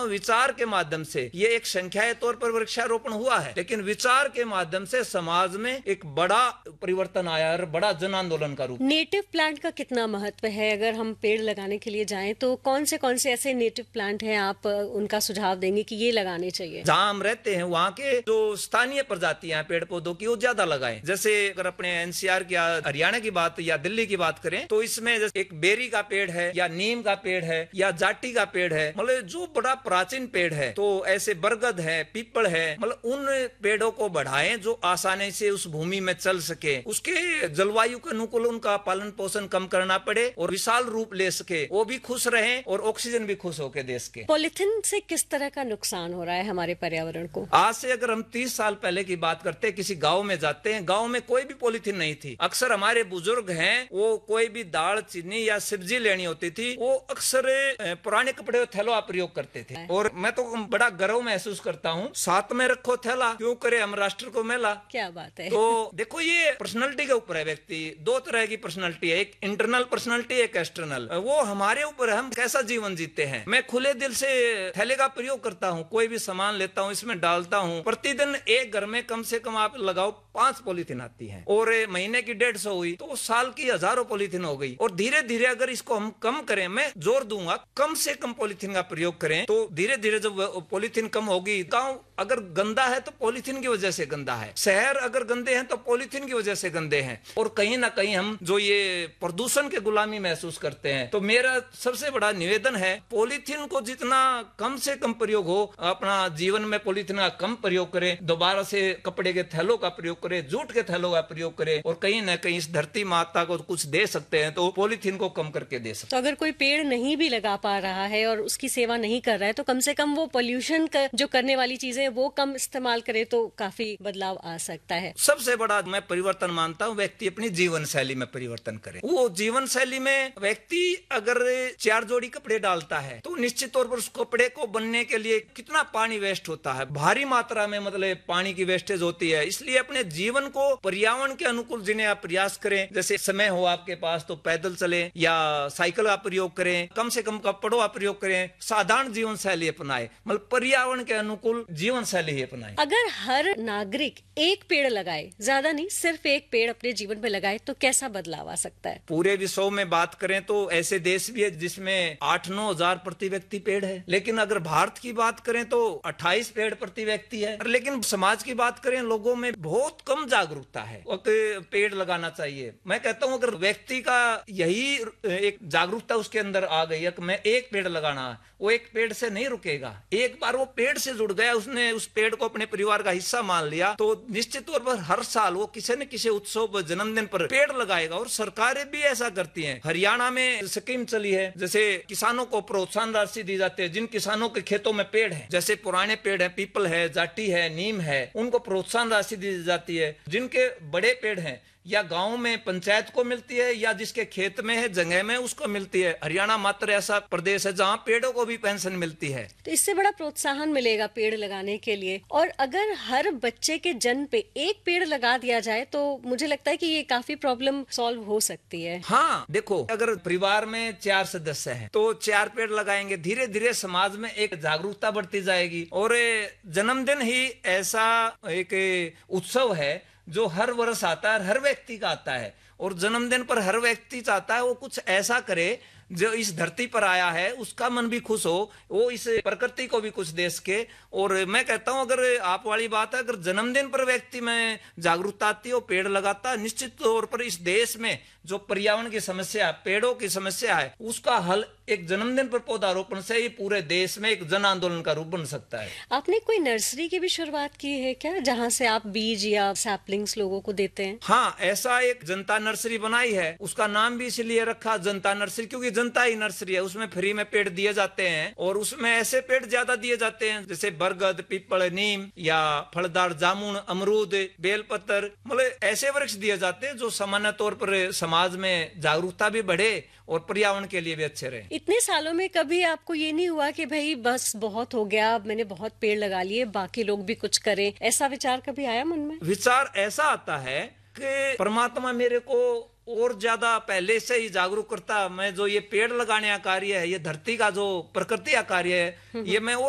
हूँ विचार के माध्यम से, ये एक संख्या के तौर पर वृक्षारोपण हुआ है, लेकिन विचार के माध्यम से समाज में एक बड़ा परिवर्तन आया और बड़ा जन आंदोलन का रूप। नेटिव प्लांट का कितना महत्व है? अगर हम पेड़ लगाने के लिए जाएं तो कौन से ऐसे नेटिव प्लांट हैं, आप उनका सुझाव देंगे कि ये लगाने चाहिए? जहाँ हम रहते हैं वहाँ के जो स्थानीय प्रजातियां हैं पेड़ पौधों की, वो ज्यादा लगाएं। जैसे अगर अपने एनसीआर की हरियाणा की बात या दिल्ली की बात करें तो इसमें जैसे एक बेरी का पेड़ है या नीम का पेड़ है या जाटी का पेड़ है, मतलब जो बड़ा प्राचीन पेड़ है। तो ऐसे बरगद है, पीपल है, मतलब उन पेड़ों को बढ़ाएं जो आसानी से उस भूमि में चल सके, उसके जलवायु के अनुकूल उनका पालन पोषण कम करना पड़े और विशाल रूप ले सके, वो भी खुश रहे और ऑक्सीजन भी खुश होके देश के। पॉलिथीन से किस तरह का नुकसान हो रहा है हमारे पर्यावरण को? आज से अगर हम 30 साल पहले की बात करते हैं, किसी गांव में जाते हैं, गांव में कोई भी पॉलिथीन नहीं थी। अक्सर हमारे बुजुर्ग हैं, वो कोई भी दाल चीनी या सब्जी लेनी होती थी, वो अक्सर पुराने कपड़े थैलों का प्रयोग करते थे। और मैं तो बड़ा गर्व महसूस करता हूँ, साथ में रखो थैला, क्यों करे हम राष्ट्र को मेला। क्या बात है। तो देखो ये पर्सनैलिटी के ऊपर है। व्यक्ति दो तरह की पर्सनैलिटी है, एक इंटरनल पर्सनैलिटी, एक एक्सटर्नल। वो हमारे ऊपर है, हम कैसा जीवन जीते हैं। मैं खुले दिल से थैले का प्रयोग करता हूँ, कोई भी सामान लेता हूँ इसमें डालता हूँ। प्रतिदिन एक घर में कम से कम आप लगाओ 5 पॉलीथीन आती है, और महीने की 150 हुई तो साल की हजारों पॉलीथीन हो गई। और धीरे धीरे अगर इसको हम कम करें, मैं जोर दूंगा कम से कम पॉलीथीन का प्रयोग करें, तो धीरे धीरे जब पॉलीथीन कम होगी। गांव अगर गंदा है तो पॉलीथीन की वजह से गंदा है, शहर अगर गंदे हैं तो पॉलीथीन की वजह से गंदे हैं, और कहीं ना कहीं हम जो ये प्रदूषण के गुलामी महसूस करते हैं। तो मेरा सबसे बड़ा निवेदन है, पॉलीथीन को जितना कम से कम प्रयोग हो, अपना जीवन में पॉलीथीन का कम प्रयोग करें, दोबारा से कपड़े के थैलों का प्रयोग करें, जूट के थैलों का प्रयोग करें, और कहीं ना कहीं इस धरती माता को कुछ दे सकते हैं तो पॉलीथीन को कम करके दे सकते हैं। तो अगर कोई पेड़ नहीं भी लगा पा रहा है और उसकी सेवा नहीं कर रहा है, तो कम से कम वो पोल्यूशन जो करने वाली चीजें वो कम इस्तेमाल करे तो काफी बदलाव आ सकता है। सबसे बड़ा मैं परिवर्तन मानता हूँ, व्यक्ति अपनी जीवन शैली में परिवर्तन करे। वो जीवन शैली में व्यक्ति अगर 4 जोड़ी कपड़े डालता है तो निश्चित तौर पर उस कपड़े को बनने के लिए कितना पानी वेस्ट होता है, भारी मात्रा में मतलब पानी की वेस्टेज होती है। इसलिए अपने जीवन को पर्यावरण के अनुकूल जीने आप प्रयास करें। जैसे समय हो आपके पास तो पैदल चले या साइकिल का प्रयोग करें, कम से कम कपड़ों का प्रयोग करें, साधारण जीवन शैली अपनाए, मतलब पर्यावरण के अनुकूल जीवन शैली ही अपनाए। अगर हर नागरिक एक पेड़ लगाए, ज्यादा नहीं, सिर्फ एक पेड़ अपने जीवन में लगाए, तो कैसा बदलाव आ सकता है? पूरे विश्व में बात करें तो ऐसे देश भी है जिसमें 8-9 हजार प्रति व्यक्ति पेड़ है, लेकिन अगर भारत की बात करें तो 28 पेड़ प्रति व्यक्ति है। लेकिन समाज की बात करें, लोगों में बहुत कम जागरूकता है पेड़ लगाना चाहिए। मैं कहता हूं अगर व्यक्ति का यही एक जागरूकता उसके अंदर आ गई है कि मैं एक पेड़ लगाना, वो एक पेड़ से नहीं रुकेगा। एक बार वो पेड़ से जुड़ गया, उसने उस पेड़ को अपने परिवार का हिस्सा मान लिया, तो निश्चित तौर पर हर साल वो किसी न किसी उत्सव जन्मदिन पर पेड़ लगाएगा। और सरकारें भी ऐसा करती हैं। हरियाणा में स्कीम चली है, जैसे किसानों को प्रोत्साहन राशि दी जाती है जिन किसानों के खेतों में पेड़ है, जैसे पुराने पेड़ है, पीपल है, जाटी है, नीम है, उनको प्रोत्साहन राशि दी जाती है। जिनके बड़े पेड़ हैं या गांव में पंचायत को मिलती है या जिसके खेत में है, जगह में, उसको मिलती है। हरियाणा मात्र ऐसा प्रदेश है जहां पेड़ों को भी पेंशन मिलती है। तो इससे बड़ा प्रोत्साहन मिलेगा पेड़ लगाने के लिए। और अगर हर बच्चे के जन्म पे एक पेड़ लगा दिया जाए तो मुझे लगता है कि ये काफी प्रॉब्लम सॉल्व हो सकती है। हाँ, देखो अगर परिवार में 4 सदस्य हैं तो 4 पेड़ लगाएंगे, धीरे धीरे समाज में एक जागरूकता बढ़ती जाएगी। और जन्मदिन ही ऐसा एक उत्सव है जो हर वर्ष आता है, हर व्यक्ति का आता है, और जन्मदिन पर हर व्यक्ति चाहता है वो कुछ ऐसा करे जो इस धरती पर आया है उसका मन भी खुश हो, वो इस प्रकृति को भी कुछ दे सके। और मैं कहता हूं अगर आप वाली बात है, अगर जन्मदिन पर व्यक्ति में जागरूकता आती है, वो पेड़ लगाता है, निश्चित तौर पर इस देश में जो पर्यावरण की समस्या है, पेड़ों की समस्या है, उसका हल एक जन्मदिन पर पौधारोपण से ही पूरे देश में एक जन आंदोलन का रूप बन सकता है। आपने कोई नर्सरी की भी शुरुआत की है क्या, जहाँ से आप बीज या सैपलिंग्स लोगों को देते हैं? हाँ, ऐसा एक जनता नर्सरी बनाई है, उसका नाम भी इसलिए रखा जनता नर्सरी क्योंकि जनता ही नर्सरी है। उसमें फ्री में पेड़ दिए जाते हैं, और उसमें ऐसे पेड़ ज्यादा दिए जाते हैं जैसे बरगद, पीपल, नीम या फलदार जामुन, अमरूद, बेलपत्र, मतलब ऐसे वृक्ष दिए जाते हैं जो सामान्य तौर पर समाज में जागरूकता भी बढ़े और पर्यावरण के लिए भी अच्छे रहे। इतने सालों में कभी आपको ये नहीं हुआ कि भाई बस बहुत हो गया, मैंने बहुत पेड़ लगा लिए, बाकी लोग भी कुछ करें, ऐसा विचार कभी आया मन में? विचार ऐसा आता है कि परमात्मा मेरे को और ज्यादा पहले से ही जागरूक करता। मैं जो ये पेड़ लगाने का कार्य है, ये धरती का जो प्रकृति का कार्य है, ये मैं और